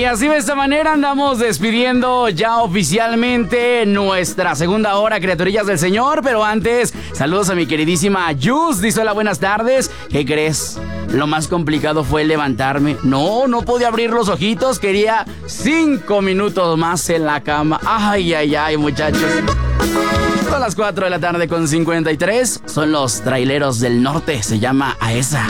así de esta manera andamos despidiendo ya oficialmente nuestra segunda hora, criaturillas del Señor. Pero antes, saludos a mi queridísima Yus. Dice: hola, buenas tardes. ¿Qué crees? Lo más complicado fue levantarme. No podía abrir los ojitos. Quería 5 minutos más en la cama. Ay, muchachos. Son las 4 de la tarde con 53. Son los traileros del norte. Se llama AESA.